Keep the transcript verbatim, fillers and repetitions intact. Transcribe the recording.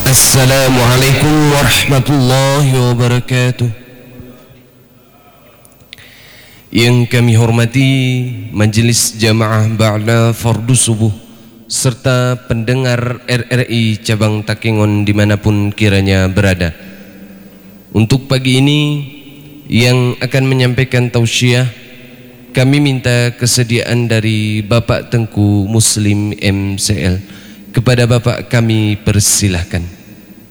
Assalamualaikum warahmatullahi wabarakatuh. Yang kami hormati Majelis Jamaah Ba'da Fardu Subuh serta pendengar R R I Cabang Takengon dimanapun kiranya berada. Untuk pagi ini yang akan menyampaikan tausiah, kami minta kesediaan dari Bapak Tengku Muslim M C L. Kepada Bapak kami persilahkan.